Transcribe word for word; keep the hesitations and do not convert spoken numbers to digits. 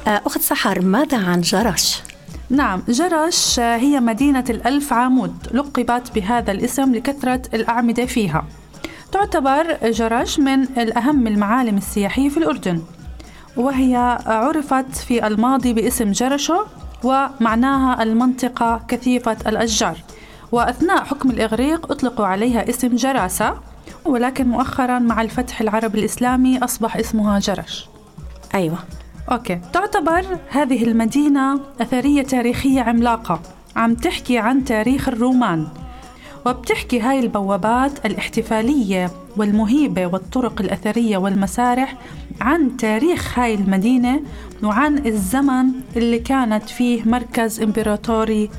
أخت سحر، ماذا عن جرش؟ نعم، جرش هي مدينة الألف عمود، لقبت بهذا الاسم لكثرة الأعمدة فيها. تعتبر جرش من الأهم المعالم السياحية في الأردن، وهي عرفت في الماضي باسم جرشو، ومعناها المنطقة كثيفة الأشجار، وأثناء حكم الإغريق أطلقوا عليها اسم جراسة، ولكن مؤخراً مع الفتح العربي الإسلامي أصبح اسمها جرش. أيوة. أوكي. تعتبر هذه المدينة أثرية تاريخية عملاقة، عم تحكي عن تاريخ الرومان، وبتحكي هاي البوابات الاحتفالية والمهيبة والطرق الأثرية والمسارح عن تاريخ هاي المدينة وعن الزمن اللي كانت فيه مركز إمبراطوري